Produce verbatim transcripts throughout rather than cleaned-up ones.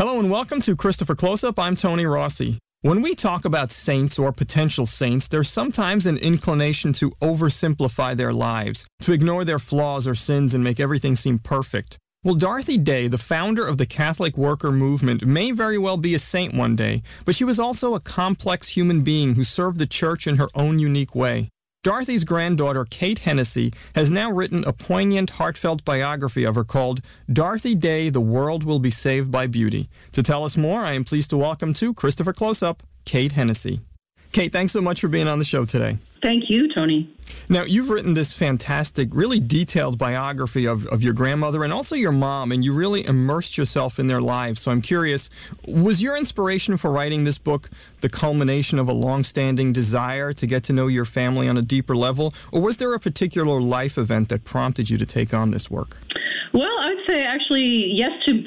Hello and welcome to Christopher Close-Up. I'm Tony Rossi. When we talk about saints or potential saints, there's sometimes an inclination to oversimplify their lives, to ignore their flaws or sins and make everything seem perfect. Well, Dorothy Day, the founder of the Catholic worker movement, may very well be a saint one day, but she was also a complex human being who served the church in her own unique way. Dorothy's granddaughter, Kate Hennessy, has now written a poignant, heartfelt biography of her called Dorothy Day, The World Will Be Saved by Beauty. To tell us more, I am pleased to welcome to Christopher Close-Up, Kate Hennessy. Kate, thanks so much for being on the show today. Thank you, Tony. Now, you've written this fantastic, really detailed biography of, of your grandmother and also your mom, and you really immersed yourself in their lives. So I'm curious, was your inspiration for writing this book the culmination of a long-standing desire to get to know your family on a deeper level, or was there a particular life event that prompted you to take on this work? Well, I would say actually yes to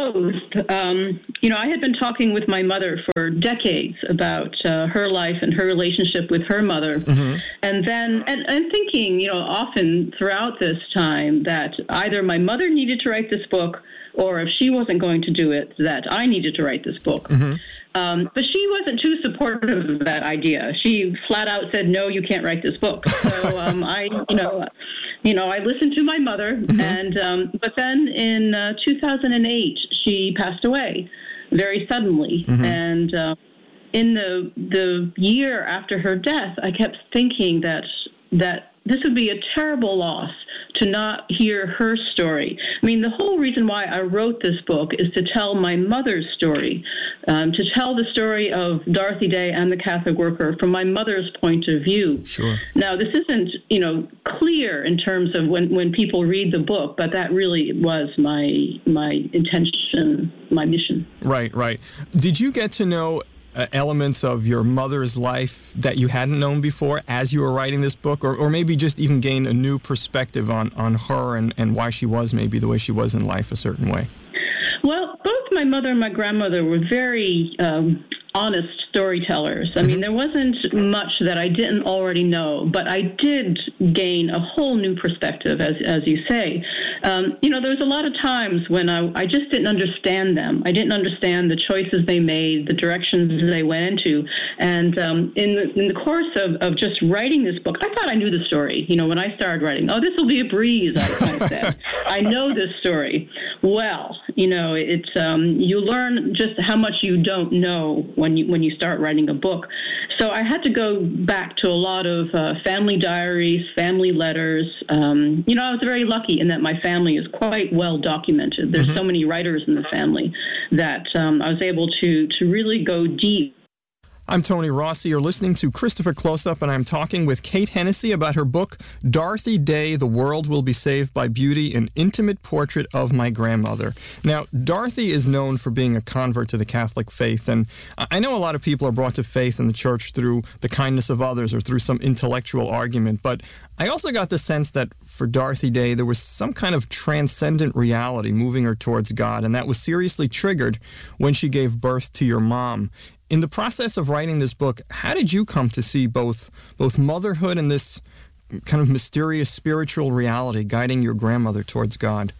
both. Um, you know, I had been talking with my mother for decades about uh, her life and her relationship with her mother. Mm-hmm. And then, and, and thinking, you know, often throughout this time that either my mother needed to write this book or if she wasn't going to do it, that I needed to write this book. Mm-hmm. Um, but she wasn't too supportive of that idea. She flat out said, no, you can't write this book. So um, I, you know, you know, I listened to my mother. Mm-hmm. and um, But then in uh, two thousand eight, she passed away very suddenly. Mm-hmm. And uh, in the the year after her death, I kept thinking that that this would be a terrible loss to not hear her story. I mean, the whole reason why I wrote this book is to tell my mother's story, um, to tell the story of Dorothy Day and the Catholic worker from my mother's point of view. Sure. Now, this isn't, you know, clear in terms of when, when people read the book, but that really was my my intention, my mission. Right, right. Did you get to know Uh, elements of your mother's life that you hadn't known before as you were writing this book, or, or maybe just even gain a new perspective on, on her and, and why she was maybe the way she was in life a certain way? Well, both my mother and my grandmother were very um, honest storytellers. I mean, there wasn't much that I didn't already know, but I did gain a whole new perspective, as as you say. Um, you know, there was a lot of times when I, I just didn't understand them. I didn't understand the choices they made, the directions they went into. And um, in, the, in the course of, of just writing this book, I thought I knew the story. You know, when I started writing, oh, this will be a breeze, I, I said. I know this story. Well, you know, it's um, you learn just how much you don't know when you when you start writing a book. So I had to go back to a lot of uh, family diaries, family letters. Um, you know, I was very lucky in that my family is quite well documented. There's mm-hmm. so many writers in the family that um, I was able to to really go deep. I'm Tony Rossi. You're listening to Christopher Close-Up, and I'm talking with Kate Hennessy about her book, Dorothy Day, The World Will Be Saved by Beauty, An Intimate Portrait of My Grandmother. Now, Dorothy is known for being a convert to the Catholic faith, and I know a lot of people are brought to faith in the church through the kindness of others or through some intellectual argument, but I also got the sense that for Dorothy Day, there was some kind of transcendent reality moving her towards God, and that was seriously triggered when she gave birth to your mom. In the process of writing this book, how did you come to see both both motherhood and this kind of mysterious spiritual reality guiding your grandmother towards God?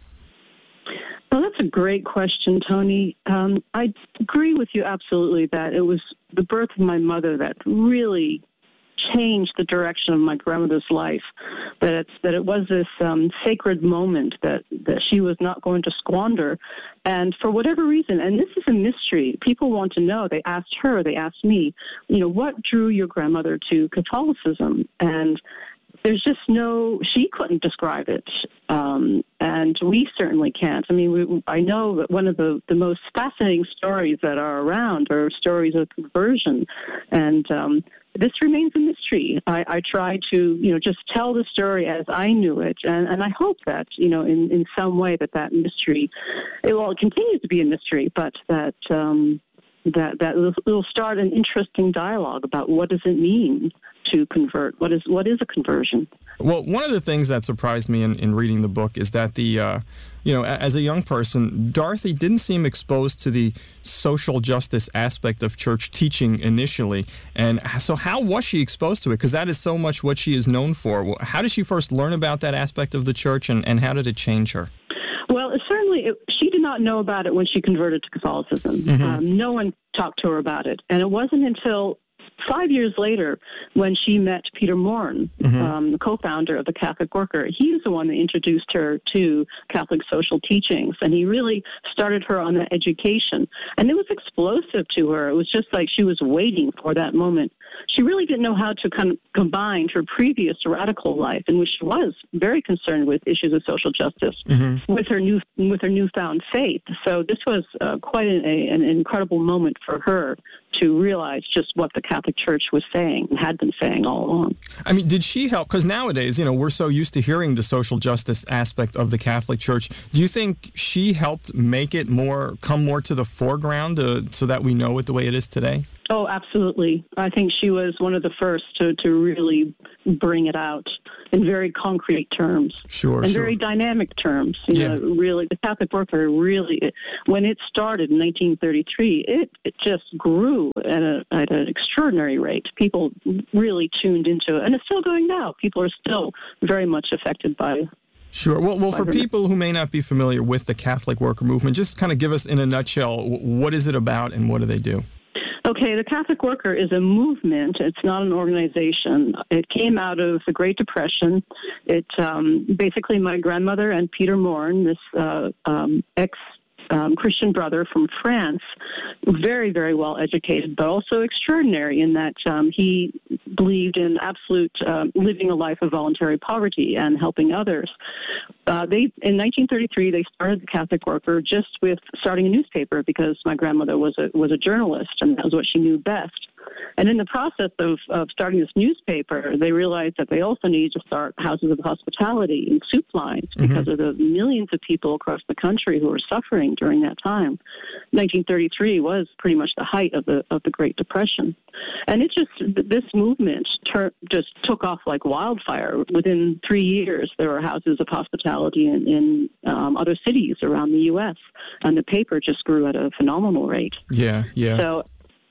Well, that's a great question, Tony. Um, I agree with you absolutely that it was the birth of my mother that really changed the direction of my grandmother's life, that it's that it was this um, sacred moment that, that she was not going to squander. And for whatever reason, and this is a mystery, people want to know, they asked her, they asked me, you know, what drew your grandmother to Catholicism? And there's just no, she couldn't describe it. Um, and we certainly can't. I mean, we, I know that one of the, the most fascinating stories that are around are stories of conversion. And um, this remains a mystery. I, I try to, you know, just tell the story as I knew it. And, and I hope that, you know, in, in some way that that mystery, it will continue to be a mystery, but that, um, that, that it'll start an interesting dialogue about what does it mean to convert? What is what is a conversion? Well, one of the things that surprised me in, in reading the book is that the, uh, you know, as a young person, Dorothy didn't seem exposed to the social justice aspect of church teaching initially. And so how was she exposed to it? Because that is so much what she is known for. How did she first learn about that aspect of the church, and, and how did it change her? Well, certainly it, she did not know about it when she converted to Catholicism. Mm-hmm. Um, no one talked to her about it. And it wasn't until five years later when she met Peter Morin, mm-hmm. um, the co-founder of the Catholic Worker. He's the one that introduced her to Catholic social teachings, and he really started her on that education. And it was explosive to her. It was just like she was waiting for that moment. She really didn't know how to kind of combine her previous radical life, in which she was very concerned with issues of social justice, mm-hmm. with her new with her newfound faith. So this was uh, quite an, a, an incredible moment for her to realize just what the Catholic Church was saying and had been saying all along. I mean, did she help? Because nowadays, you know, we're so used to hearing the social justice aspect of the Catholic Church. Do you think she helped make it more, come more to the foreground uh, so that we know it the way it is today? Oh, absolutely. I think she was one of the first to, to really bring it out in very concrete terms. Sure, in sure. very dynamic terms. You yeah. know, really, the Catholic Worker really, when it started in nineteen thirty-three, it, it just grew at, a, at an extraordinary rate. People really tuned into it, and it's still going now. People are still very much affected by Sure. Well, well, for people who may not be familiar with the Catholic Worker Movement, just kind of give us in a nutshell, what is it about and what do they do? Okay, the Catholic Worker is a movement. It's not an organization. It came out of the Great Depression. It um, basically, my grandmother and Peter Morin, this uh, um, ex Um, Christian brother from France, very, very well educated, but also extraordinary in that um, he believed in absolute uh, living a life of voluntary poverty and helping others. Uh, they in nineteen thirty-three they started the Catholic Worker just with starting a newspaper because my grandmother was a was a journalist and that was what she knew best. And in the process of, of starting this newspaper, they realized that they also needed to start houses of hospitality and soup lines because mm-hmm. of the millions of people across the country who were suffering during that time. nineteen thirty-three was pretty much the height of the of the Great Depression. And it just, this movement ter- just took off like wildfire. Within three years, there were houses of hospitality in, in um, other cities around the U S, and the paper just grew at a phenomenal rate. Yeah, yeah. So,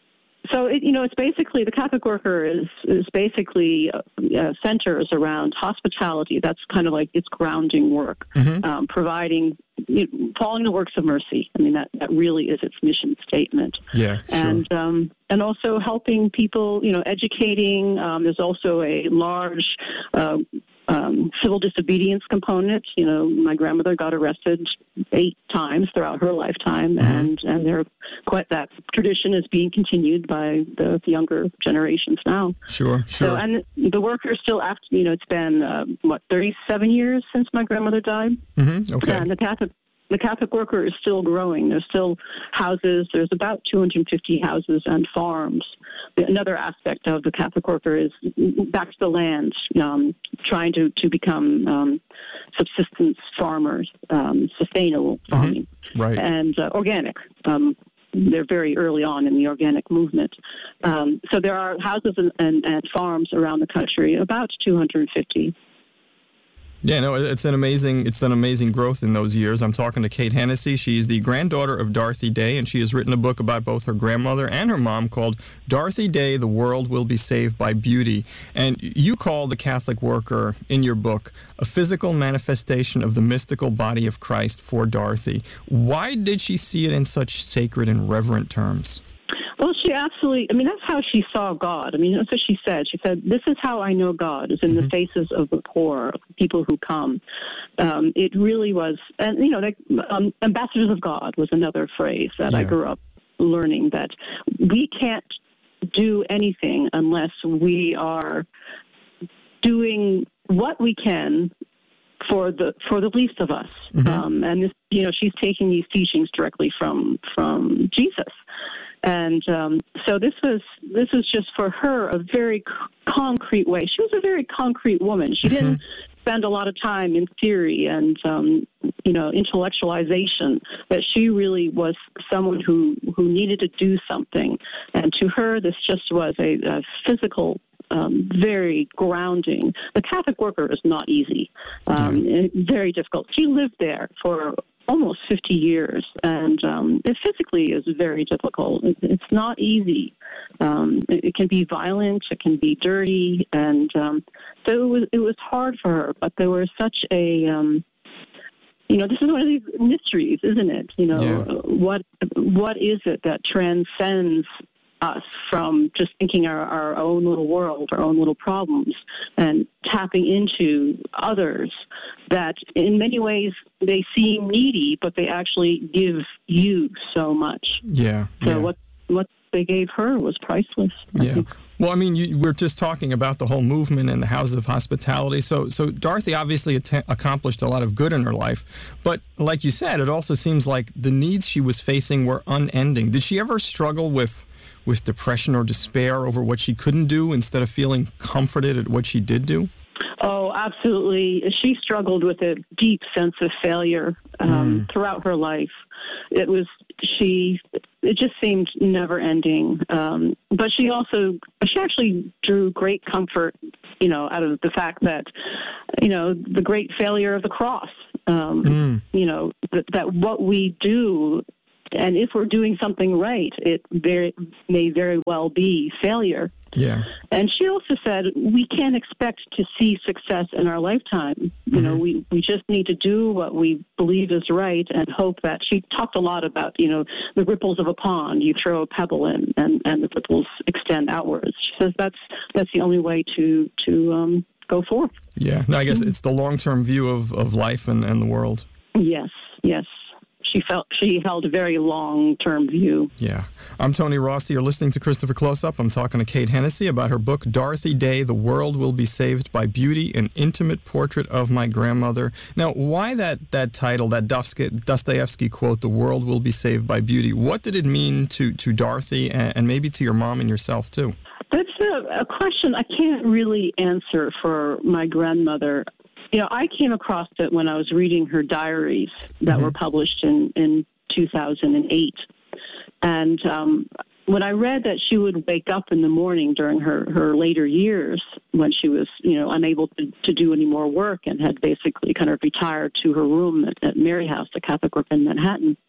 So, it, you know, it's basically, the Catholic Worker is, is basically uh, centers around hospitality. That's kind of like its grounding work, mm-hmm. um, providing, you know, following the works of mercy. I mean, that, that really is its mission statement. Yeah, sure. And, um, and also helping people, you know, educating. Um, there's also a large uh, um, civil disobedience component. You know, my grandmother got arrested eight times throughout her lifetime, mm-hmm. and, and they're quite, that tradition is being continued by the younger generations now. Sure, sure. So, and the worker is still after, you know, it's been, uh, what, thirty-seven years since my grandmother died? Mm-hmm. Okay. And the Catholic The Catholic Worker is still growing. There's still houses. There's about two hundred fifty houses and farms. Another aspect of the Catholic Worker is back to the land, um, trying to, to become um, subsistence farmers, um, sustainable farming, mm-hmm. right. and uh, organic. Um, they're very early on in the organic movement. Um, so there are houses and, and, and farms around the country, about two hundred fifty. Yeah, no, it's an amazing it's an amazing growth in those years. I'm talking to Kate Hennessy. She's the granddaughter of Dorothy Day, and she has written a book about both her grandmother and her mom called Dorothy Day, The World Will Be Saved by Beauty. And you call the Catholic Worker in your book a physical manifestation of the mystical body of Christ for Dorothy. Why did she see it in such sacred and reverent terms? Well, she absolutely, I mean, that's how she saw God. I mean, that's what she said. She said, this is how I know God, is in mm-hmm. the faces of the poor, people who come. Um, it really was, and, you know, like, um, ambassadors of God was another phrase that yeah. I grew up learning, that we can't do anything unless we are doing what we can for the for the least of us. Mm-hmm. Um, and, this, you know, she's taking these teachings directly from from Jesus. And um, so this was this was just for her a very c- concrete way. She was a very concrete woman. She didn't mm-hmm. spend a lot of time in theory and um, you know intellectualization. But she really was someone who, who needed to do something. And to her, this just was a, a physical, um, very grounding. The Catholic Worker is not easy. Um, mm-hmm. Very difficult. She lived there for almost fifty years, and um, it physically is very difficult. It's not easy. Um, it, it can be violent, it can be dirty, and um, so it was, it was hard for her, but there was such a, um, you know, this is one of these mysteries, isn't it? You know, Yeah. what what is it that transcends us from just thinking our, our own little world, our own little problems, and tapping into others that in many ways they seem needy, but they actually give you so much. Yeah. So yeah. what what they gave her was priceless. I Yeah. think. Well, I mean, you, we're just talking about the whole movement and the houses of hospitality. So, so Dorothy obviously att- accomplished a lot of good in her life. But like you said, it also seems like the needs she was facing were unending. Did she ever struggle with with depression or despair over what she couldn't do instead of feeling comforted at what she did do? Oh, absolutely. She struggled with a deep sense of failure um, Mm. throughout her life. It was she. It just seemed never ending. Um, but she also she actually drew great comfort, you know, out of the fact that, you know, the great failure of the cross. Um, Mm. You know, that, that what we do. And if we're doing something right, it very, may very well be failure. Yeah. And she also said we can't expect to see success in our lifetime. You know, we, we just need to do what we believe is right and hope that she talked a lot about, you know, the ripples of a pond. You throw a pebble in and, and the ripples extend outwards. She says that's that's the only way to, to um, go forth. Yeah. No, I guess it's the long-term view of, of life and, and the world. Yes, yes. She felt she held a very long-term view. Yeah. I'm Tony Rossi. You're listening to Christopher Close-Up. I'm talking to Kate Hennessy about her book, Dorothy Day, The World Will Be Saved by Beauty, An Intimate Portrait of My Grandmother. Now, why that, that title, that Dostoevsky quote, The World Will Be Saved by Beauty? What did it mean to, to Dorothy and, and maybe to your mom and yourself, too? That's a, a question I can't really answer for my grandmother. You know, I came across it when I was reading her diaries that mm-hmm. were published in, in two thousand eight. And um, when I read that she would wake up in the morning during her, her later years when she was, you know, unable to, to do any more work and had basically kind of retired to her room at, at Mary House, the Catholic work in Manhattan,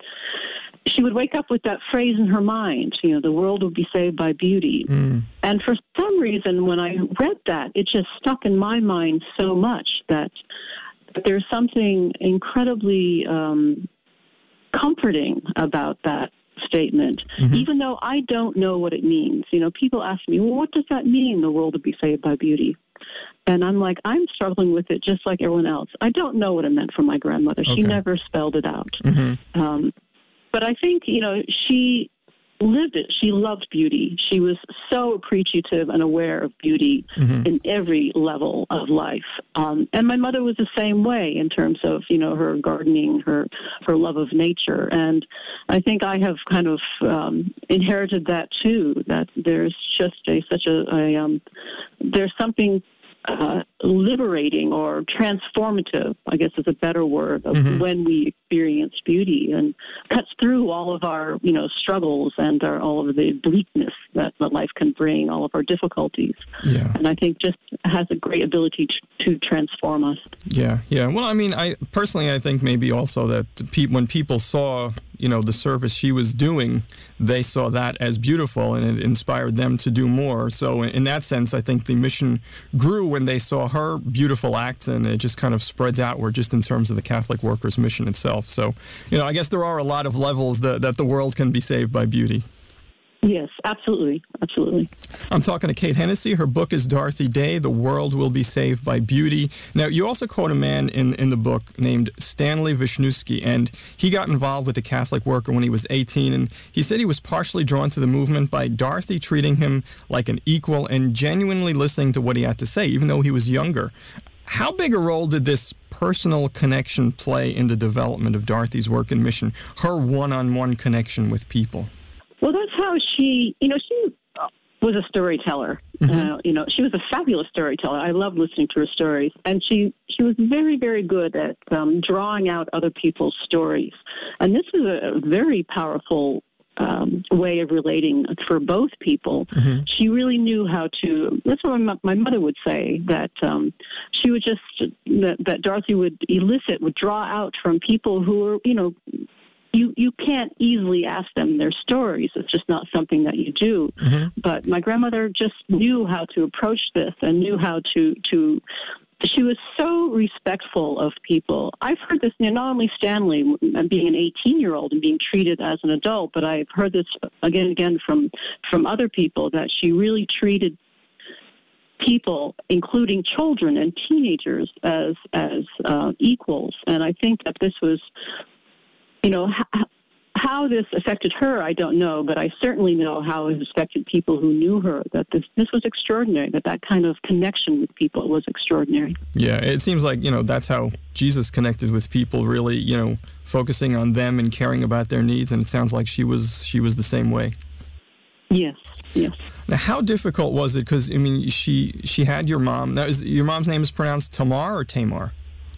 she would wake up with that phrase in her mind, you know, the world will be saved by beauty. Mm. And for some reason, when I read that, it just stuck in my mind so much that there's something incredibly um, comforting about that statement, mm-hmm. even though I don't know what it means. You know, people ask me, well, what does that mean, the world will be saved by beauty? And I'm like, I'm struggling with it just like everyone else. I don't know what it meant for my grandmother. Okay. She never spelled it out. Mm-hmm. Um, but I think, you know, she lived it. She loved beauty. She was so appreciative and aware of beauty mm-hmm. in every level of life. Um, and my mother was the same way in terms of, you know, her gardening, her her love of nature. And I think I have kind of um, inherited that too, that there's just a such a, a um, there's something Uh, liberating or transformative, I guess is a better word, of mm-hmm. when we experience beauty and cuts through all of our, you know, struggles and our, all of the bleakness that, that life can bring, all of our difficulties. Yeah. And I think just has a great ability to, to transform us. Yeah, yeah. Well, I mean, I personally, I think maybe also that pe- when people saw, you know, the service she was doing, they saw that as beautiful and it inspired them to do more. So in that sense, I think the mission grew when they saw her beautiful acts, and it just kind of spreads outward just in terms of the Catholic Workers Mission itself. So, you know, I guess there are a lot of levels that, that the world can be saved by beauty. Yes, absolutely. Absolutely. I'm talking to Kate Hennessy. Her book is Dorothy Day, The World Will Be Saved by Beauty. Now, you also quote a man in, in the book named Stanley Wisniewski, and he got involved with the Catholic Worker when he was eighteen, and he said he was partially drawn to the movement by Dorothy treating him like an equal and genuinely listening to what he had to say, even though he was younger. How big a role did this personal connection play in the development of Dorothy's work and mission, her one-on-one connection with people? Well, that's how she, you know, she was a storyteller. Mm-hmm. Uh, you know, she was a fabulous storyteller. I love listening to her stories. And she, she was very, very good at um, drawing out other people's stories. And this is a very powerful um, way of relating for both people. Mm-hmm. She really knew how to, that's what my, my mother would say, that um, she would just, that, that Dorothy would elicit, would draw out from people who were, you know, You you can't easily ask them their stories. It's just not something that you do. Mm-hmm. But my grandmother just knew how to approach this and knew how to to she was so respectful of people. I've heard this, you know, not only Stanley, being an eighteen-year-old and being treated as an adult, but I've heard this again and again from, from other people, that she really treated people, including children and teenagers, as as uh, equals. And I think that this was, you know, ha- how this affected her, I don't know, but I certainly know how it affected people who knew her, that this this was extraordinary, that that kind of connection with people was extraordinary. Yeah, it seems like, you know, that's how Jesus connected with people, really, you know, focusing on them and caring about their needs, and it sounds like she was she was the same way. Yes, yes. Now, how difficult was it? Because, I mean, she she had your mom. Now, is, your mom's name is pronounced Tamar or Tamar?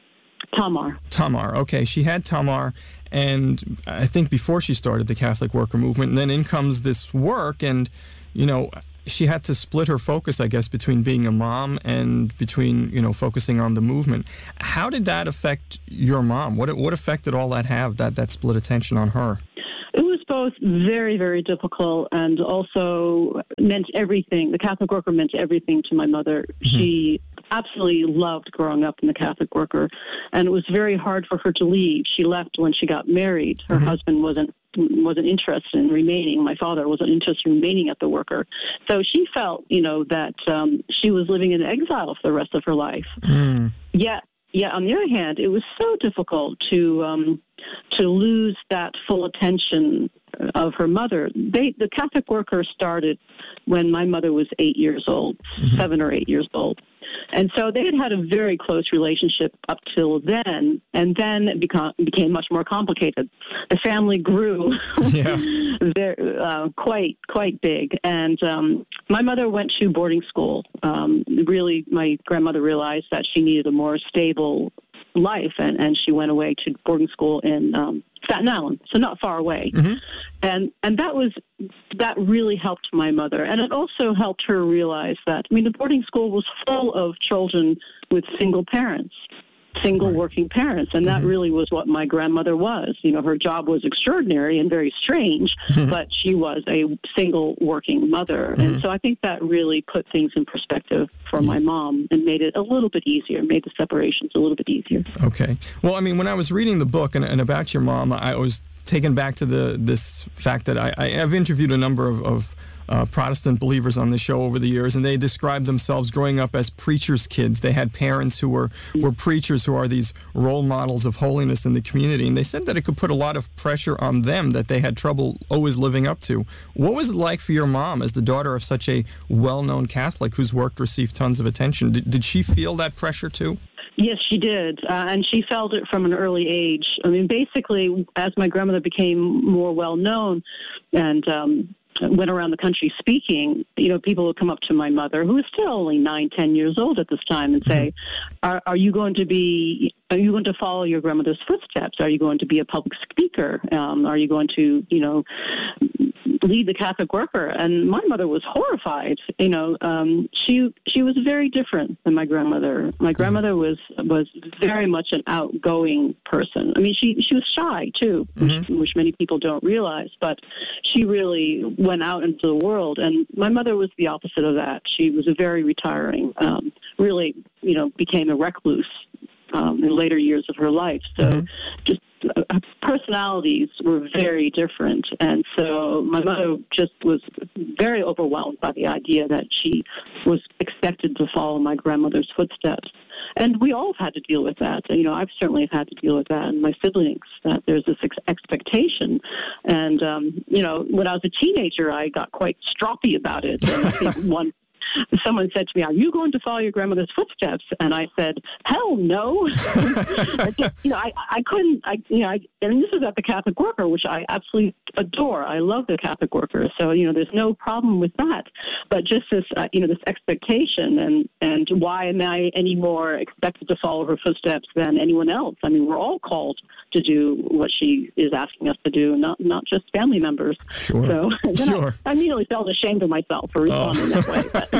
Tamar. Tamar, okay. She had Tamar, and I think before she started the Catholic Worker Movement, and then in comes this work, and, you know, she had to split her focus, I guess, between being a mom and between, you know, focusing on the movement. How did that affect your mom? What what effect did all that have, that, that split attention on her? It was both very, very difficult and also meant everything. The Catholic Worker meant everything to my mother. Mm-hmm. She absolutely loved growing up in the Catholic Worker, and it was very hard for her to leave. She left when she got married. Her mm-hmm. husband wasn't wasn't interested in remaining. My father wasn't interested in remaining at the Worker. So she felt, you know, that um, she was living in exile for the rest of her life. Mm. Yet, yeah, on the other hand, it was so difficult to um, to lose that full attention of her mother. They, the Catholic Worker started when my mother was eight years old, mm-hmm. seven or eight years old. And so they had had a very close relationship up till then, and then it become, became much more complicated. The family grew yeah. very, uh, quite quite big, and um, my mother went to boarding school. Um, really, my grandmother realized that she needed a more stable life, and, and she went away to boarding school in um, Staten Island, so not far away. Mm-hmm. And and that was that really helped my mother, and it also helped her realize that, I mean, the boarding school was full of children with single parents, single right. working parents, and that mm-hmm. really was what my grandmother was. You know, her job was extraordinary and very strange, mm-hmm. but she was a single working mother, mm-hmm. and so I think that really put things in perspective for my mom and made it a little bit easier, made the separations a little bit easier. Okay. Well, I mean, when I was reading the book and, and about your mom, I was taken back to the this fact that I, I have interviewed a number of, of uh, Protestant believers on the show over the years, and they described themselves growing up as preachers' kids. They had parents who were, were preachers, who are these role models of holiness in the community, and they said that it could put a lot of pressure on them that they had trouble always living up to. What was it like for your mom as the daughter of such a well-known Catholic whose work received tons of attention? Did, did she feel that pressure too? Yes, she did, uh, and she felt it from an early age. I mean, basically, as my grandmother became more well-known and um, went around the country speaking, you know, people would come up to my mother, who was still only nine, ten years old at this time, and say, mm-hmm. are, are you going to be, are you going to follow your grandmother's footsteps? Are you going to be a public speaker? Um, are you going to, you know, lead the Catholic Worker? And my mother was horrified. You know, um, she she was very different than my grandmother. My grandmother was was very much an outgoing person. I mean, she she was shy too, mm-hmm. which, which many people don't realize. But she really went out into the world. And my mother was the opposite of that. She was a very retiring. Um, really, you know, became a recluse um, in later years of her life. So, mm-hmm. just. Uh, personalities were very different, and so my mother just was very overwhelmed by the idea that she was expected to follow my grandmother's footsteps. And we all have had to deal with that. You know, I've certainly had to deal with that, and my siblings, that there's this ex- expectation. And, um, you know, when I was a teenager, I got quite stroppy about it. And I think one Someone said to me, "Are you going to follow your grandmother's footsteps?" And I said, "Hell no!" just, you know, I, I couldn't. I, you know, I, and this is at the Catholic Worker, which I absolutely adore. I love the Catholic Worker, so you know, there's no problem with that. But just this, uh, you know, this expectation, and and why am I any more expected to follow her footsteps than anyone else? I mean, we're all called to do what she is asking us to do, not not just family members. Sure. So then sure. I, I immediately felt ashamed of myself for responding oh. that way. But.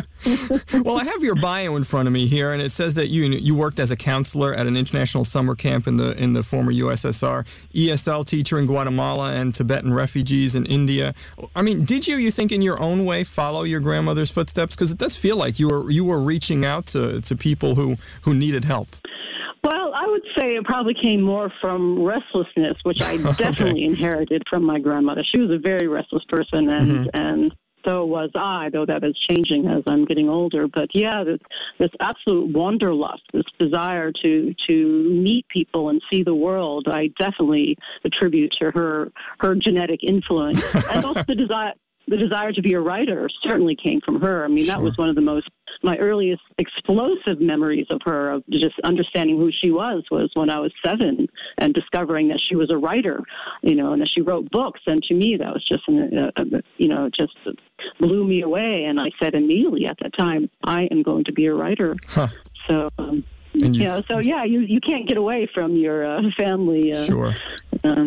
Well, I have your bio in front of me here, and it says that you you worked as a counselor at an international summer camp in the in the former U S S R, E S L teacher in Guatemala, and Tibetan refugees in India. I mean, did you, you think, in your own way, follow your grandmother's footsteps? Because it does feel like you were you were reaching out to, to people who, who needed help. Well, I would say it probably came more from restlessness, which I definitely okay. inherited from my grandmother. She was a very restless person, and mm-hmm. and so was I, though that is changing as I'm getting older. But yeah, this, this absolute wanderlust, this desire to to meet people and see the world, I definitely attribute to her her genetic influence, and also the desire. The desire to be a writer certainly came from her. I mean, sure. that was one of the most, my earliest explosive memories of her, of just understanding who she was, was when I was seven and discovering that she was a writer, you know, and that she wrote books. And to me, that was just, an, uh, you know, just blew me away. And I said immediately at that time, I am going to be a writer. Huh. So, um, you know, so yeah, you, you can't get away from your uh, family. Uh, sure. Uh,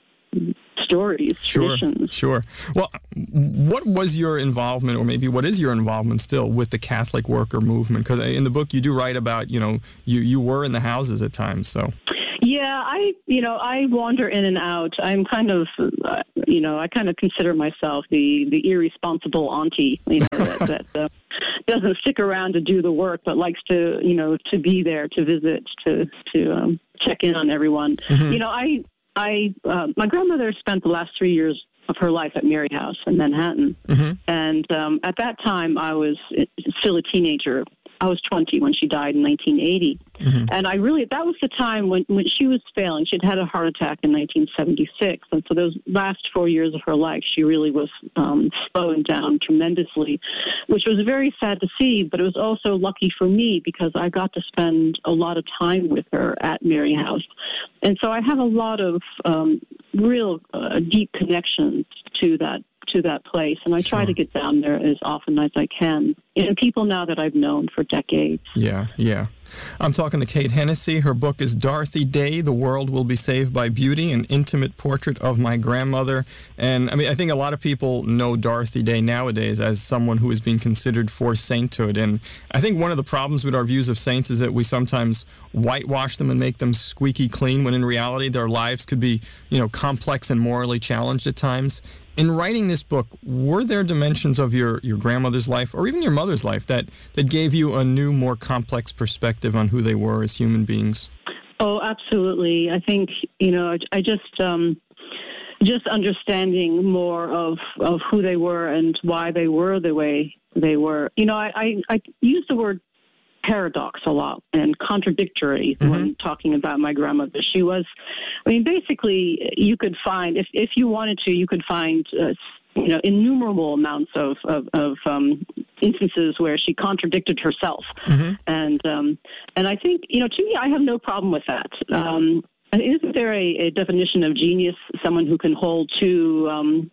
stories, sure, traditions. Sure. Well, what was your involvement, or maybe what is your involvement still with the Catholic worker movement? Because in the book you do write about, you know, you, you were in the houses at times, so. Yeah, I, you know, I wander in and out. I'm kind of, uh, you know, I kind of consider myself the, the irresponsible auntie, you know, that, that uh, doesn't stick around to do the work, but likes to, you know, to be there, to visit, to, to um, check in on everyone. Mm-hmm. You know, I, I, uh, my grandmother spent the last three years of her life at Mary House in Manhattan. Mm-hmm. And um, at that time, I was still a teenager. I was twenty when she died in nineteen eighty. Mm-hmm. And I really, that was the time when, when she was failing. She'd had a heart attack in nineteen seventy-six. And so those last four years of her life, she really was um, slowing down tremendously, which was very sad to see. But it was also lucky for me because I got to spend a lot of time with her at Mary House. And so I have a lot of um, real uh, deep connections to that to that place, and I try sure. to get down there as often as I can. And people now that I've known for decades. Yeah, yeah. I'm talking to Kate Hennessy. Her book is Dorothy Day, The World Will Be Saved by Beauty, an intimate portrait of my grandmother. And I mean, I think a lot of people know Dorothy Day nowadays as someone who is being considered for sainthood. And I think one of the problems with our views of saints is that we sometimes whitewash them and make them squeaky clean, when in reality their lives could be, you know, complex and morally challenged at times. In writing this book, were there dimensions of your, your grandmother's life, or even your mother's life, that, that gave you a new, more complex perspective on who they were as human beings? Oh, absolutely. I think, you know, I, I just um, just understanding more of, of who they were and why they were the way they were. You know, I, I, I use the word paradox a lot and contradictory mm-hmm. when talking about my grandmother. She was, I mean, basically, you could find, if, if you wanted to, you could find, uh, you know, innumerable amounts of, of, of um, instances where she contradicted herself. Mm-hmm. And, um, and I think, you know, to me, I have no problem with that. Um, isn't there a, a definition of genius, someone who can hold two, um,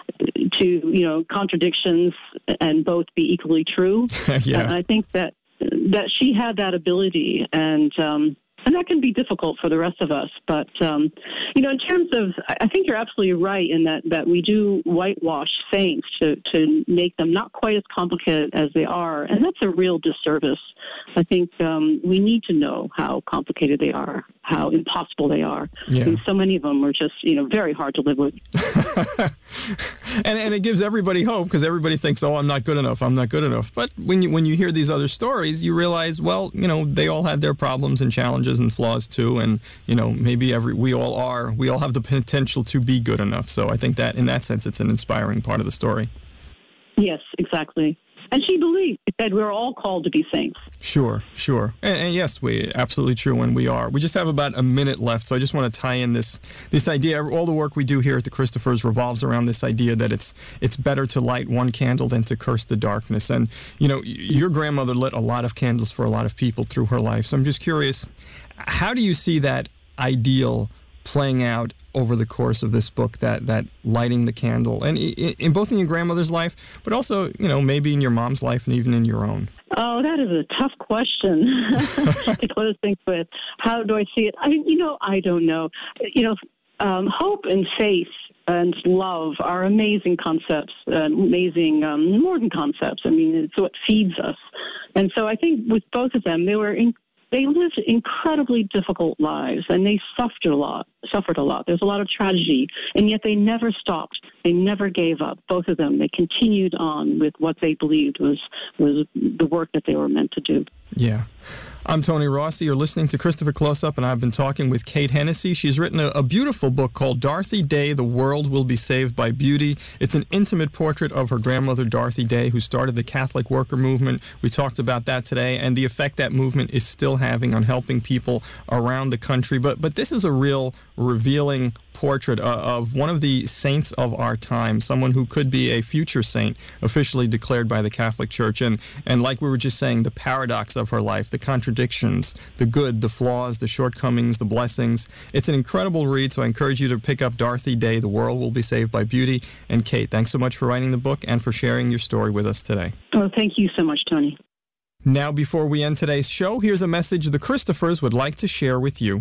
two, you know, contradictions and both be equally true? Yeah. And I think that that she had that ability, and um, and that can be difficult for the rest of us. But, um, you know, in terms of, I think you're absolutely right in that, that we do whitewash saints to, to make them not quite as complicated as they are, and that's a real disservice. I think um, we need to know how complicated they are, how impossible they are. Yeah. And so many of them are just, you know, very hard to live with. and and it gives everybody hope, because everybody thinks, oh, I'm not good enough, I'm not good enough. But when you when you hear these other stories, you realize, well, you know, they all had their problems and challenges and flaws too, and you know, maybe every we all are, we all have the potential to be good enough. So I think that in that sense, it's an inspiring part of the story. Yes, exactly. And she believed that we're all called to be saints. Sure, sure. And, and yes, we absolutely true, and we are. We just have about a minute left, so I just want to tie in this this idea. All the work we do here at the Christophers revolves around this idea that it's it's better to light one candle than to curse the darkness. And, you know, your grandmother lit a lot of candles for a lot of people through her life. So I'm just curious, how do you see that ideal playing out over the course of this book, that that lighting the candle, and in, in both in your grandmother's life, but also, you know, maybe in your mom's life and even in your own? Oh, that is a tough question to close things with. How do I see it? I, you know, I don't know. You know, um, hope and faith and love are amazing concepts, uh, amazing um, modern concepts. I mean, it's what feeds us. And so I think with both of them, they were in, they lived incredibly difficult lives, and they suffered a lot. Suffered a lot. There's a lot of tragedy, and yet they never stopped. They never gave up. Both of them. They continued on with what they believed was was the work that they were meant to do. Yeah. I'm Tony Rossi. You're listening to Christopher Close-Up, and I've been talking with Kate Hennessy. She's written a, a beautiful book called Dorothy Day, The World Will Be Saved by Beauty. It's an intimate portrait of her grandmother, Dorothy Day, who started the Catholic worker movement. We talked about that today, and the effect that movement is still having on helping people around the country. But, but this is a real revealing portrait of one of the saints of our time, someone who could be a future saint, officially declared by the Catholic Church. And, and like we were just saying, the paradox of her life, the contradictions, the good, the flaws, the shortcomings, the blessings. It's an incredible read, so I encourage you to pick up Dorothy Day, The World Will Be Saved by Beauty. And Kate, thanks so much for writing the book and for sharing your story with us today. Oh, thank you so much, Tony. Now, before we end today's show, here's a message the Christophers would like to share with you.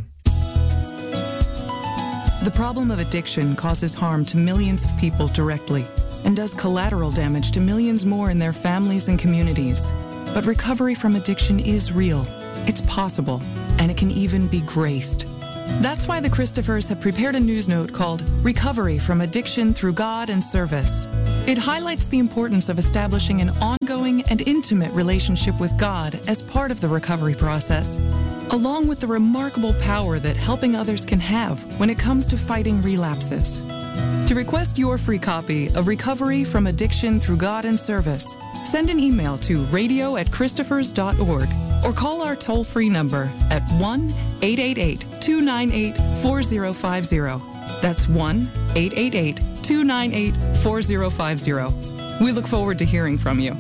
The problem of addiction causes harm to millions of people directly and does collateral damage to millions more in their families and communities. But recovery from addiction is real, it's possible, and it can even be graced. That's why the Christophers have prepared a news note called Recovery from Addiction Through God and Service. It highlights the importance of establishing an ongoing and intimate relationship with God as part of the recovery process, along with the remarkable power that helping others can have when it comes to fighting relapses. To request your free copy of Recovery from Addiction Through God and Service, send an email to radio at christophers dot org or call our toll-free number at one eight eight eight, two nine eight, four zero five zero. That's one eight eight eight, two nine eight, four zero five zero. We look forward to hearing from you.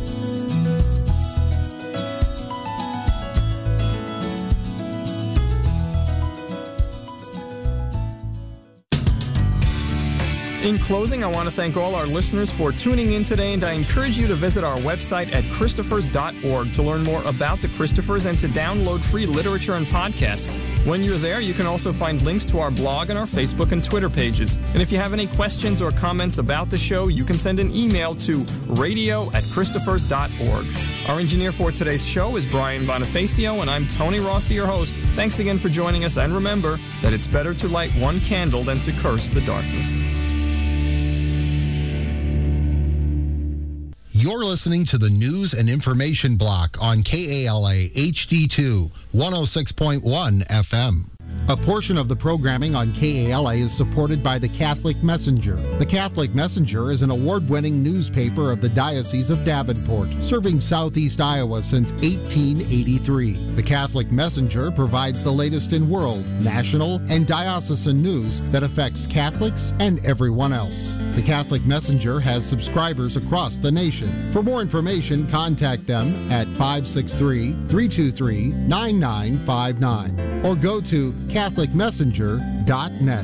In closing, I want to thank all our listeners for tuning in today, and I encourage you to visit our website at christophers dot org to learn more about the Christophers and to download free literature and podcasts. When you're there, you can also find links to our blog and our Facebook and Twitter pages. And if you have any questions or comments about the show, you can send an email to radio at christophers dot org. Our engineer for today's show is Brian Bonifacio, and I'm Tony Rossi, your host. Thanks again for joining us, and remember that it's better to light one candle than to curse the darkness. You're listening to the News and Information Block on K A L A H D two, one oh six point one F M. A portion of the programming on K A L A is supported by the Catholic Messenger. The Catholic Messenger is an award-winning newspaper of the Diocese of Davenport, serving southeast Iowa since eighteen eighty-three. The Catholic Messenger provides the latest in world, national, and diocesan news that affects Catholics and everyone else. The Catholic Messenger has subscribers across the nation. For more information, contact them at five six three, three two three, nine nine five nine or go to catholic messenger dot net.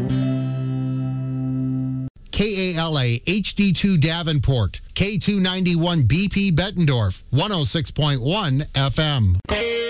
K A L A H D two Davenport, K two ninety-one B P Bettendorf, one oh six point one F M.